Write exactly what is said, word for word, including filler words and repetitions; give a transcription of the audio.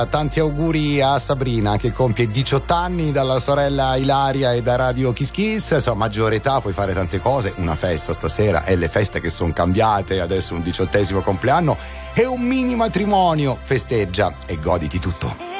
Tanti auguri a Sabrina che compie diciotto anni, dalla sorella Ilaria e da Radio Kiss Kiss. Insomma, maggiore età, puoi fare tante cose, una festa stasera e le feste che sono cambiate, adesso un diciottesimo compleanno e un mini matrimonio. Festeggia e goditi tutto.